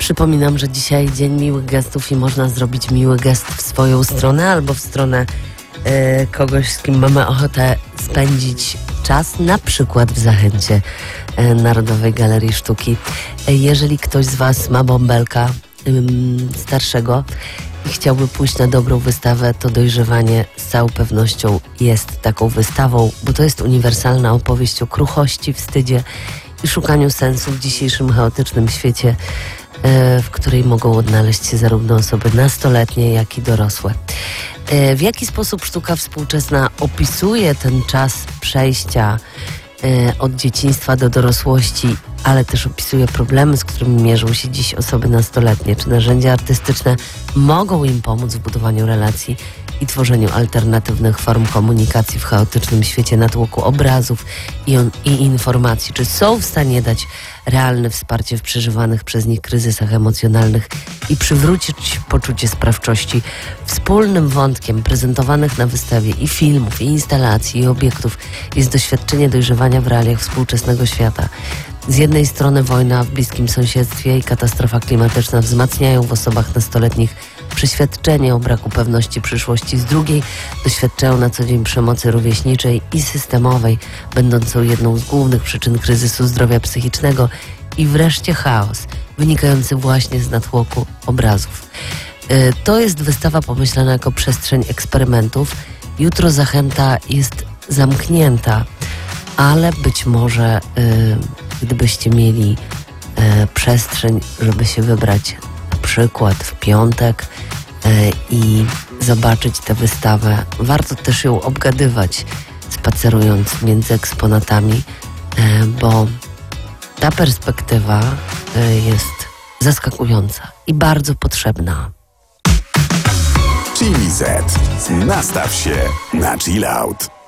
Przypominam, że dzisiaj Dzień Miłych Gestów i można zrobić miły gest w swoją stronę albo w stronę kogoś, z kim mamy ochotę spędzić czas, na przykład w Zachęcie Narodowej Galerii Sztuki. Jeżeli ktoś z Was ma bąbelka starszego i chciałby pójść na dobrą wystawę, to Dojrzewanie z całą pewnością jest taką wystawą, bo to jest uniwersalna opowieść o kruchości, wstydzie i szukaniu sensu w dzisiejszym chaotycznym świecie, w której mogą odnaleźć się zarówno osoby nastoletnie, jak i dorosłe. W jaki sposób sztuka współczesna opisuje ten czas przejścia od dzieciństwa do dorosłości, ale też opisuje problemy, z którymi mierzą się dziś osoby nastoletnie? Czy narzędzia artystyczne mogą im pomóc w budowaniu relacji i tworzeniu alternatywnych form komunikacji w chaotycznym świecie natłoku obrazów i informacji? Czy są w stanie dać realne wsparcie w przeżywanych przez nich kryzysach emocjonalnych i przywrócić poczucie sprawczości? Wspólnym wątkiem prezentowanych na wystawie i filmów, i instalacji, i obiektów jest doświadczenie dojrzewania w realiach współczesnego świata. Z jednej strony wojna w bliskim sąsiedztwie i katastrofa klimatyczna wzmacniają w osobach nastoletnich przeświadczenie o braku pewności przyszłości, z drugiej doświadczają na co dzień przemocy rówieśniczej i systemowej, będącą jedną z głównych przyczyn kryzysu zdrowia psychicznego, i wreszcie chaos, wynikający właśnie z natłoku obrazów. To jest wystawa pomyślana jako przestrzeń eksperymentów. Jutro Zachęta jest zamknięta, ale być może gdybyście mieli przestrzeń, żeby się wybrać na przykład w piątek i zobaczyć tę wystawę, warto też ją obgadywać, spacerując między eksponatami, bo ta perspektywa jest zaskakująca i bardzo potrzebna. Chili Z. Nastaw się na chill out.